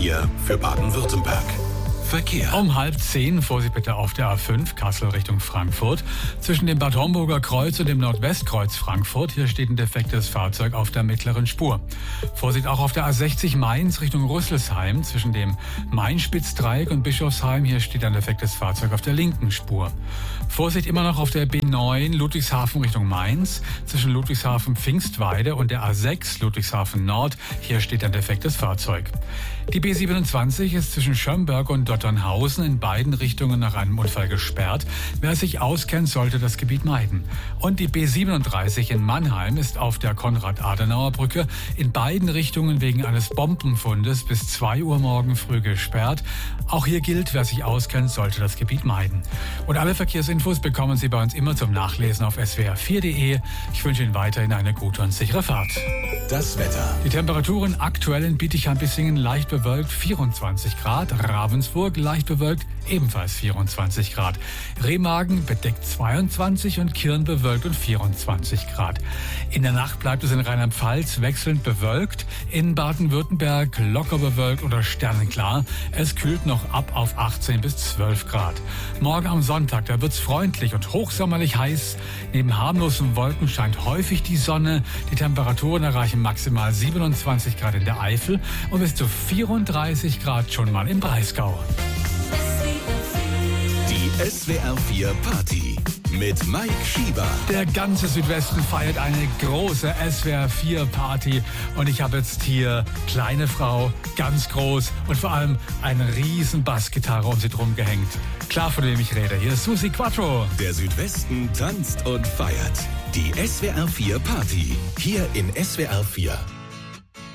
4 für Baden-Württemberg. Verkehr. Um 9:30, Vorsicht bitte auf der A5, Kassel Richtung Frankfurt. Zwischen dem Bad Homburger Kreuz und dem Nordwestkreuz Frankfurt. Hier steht ein defektes Fahrzeug auf der mittleren Spur. Vorsicht auch auf der A60 Mainz Richtung Rüsselsheim. Zwischen dem Main-Spitz-Dreieck und Bischofsheim. Hier steht ein defektes Fahrzeug auf der linken Spur. Vorsicht immer noch auf der B9 Ludwigshafen Richtung Mainz. Zwischen Ludwigshafen-Pfingstweide und der A6 Ludwigshafen Nord. Hier steht ein defektes Fahrzeug. Die B27 ist zwischen Schömberg und Dotternhausen in beiden Richtungen nach einem Unfall gesperrt. Wer sich auskennt, sollte das Gebiet meiden. Und die B37 in Mannheim ist auf der Konrad-Adenauer-Brücke in beiden Richtungen wegen eines Bombenfundes bis 2 Uhr morgen früh gesperrt. Auch hier gilt, wer sich auskennt, sollte das Gebiet meiden. Und alle Verkehrsinfos bekommen Sie bei uns immer zum Nachlesen auf swr4.de. Ich wünsche Ihnen weiterhin eine gute und sichere Fahrt. Das Wetter. Die Temperaturen aktuell in Bietigheim-Bissingen leicht bewölkt 24 Grad, Ravensburg leicht bewölkt ebenfalls 24 Grad, Remagen bedeckt 22 und Kirn bewölkt und 24 Grad. In der Nacht bleibt es in Rheinland-Pfalz wechselnd bewölkt, in Baden-Württemberg locker bewölkt oder sternenklar. Es kühlt noch ab auf 18 bis 12 Grad. Morgen am Sonntag, da wird's freundlich und hochsommerlich heiß. Neben harmlosen Wolken scheint häufig die Sonne. Die Temperaturen erreichen maximal 27 Grad in der Eifel und bis zu 34 Grad schon mal im Breisgau. Die SWR4 Party mit Mike Schieber. Der ganze Südwesten feiert eine große SWR4 Party und ich habe jetzt hier kleine Frau, ganz groß und vor allem eine riesen Bassgitarre um sie drum gehängt. Klar, von wem ich rede. Hier ist Susi Quattro. Der Südwesten tanzt und feiert. Die SWR4 Party. Hier in SWR4.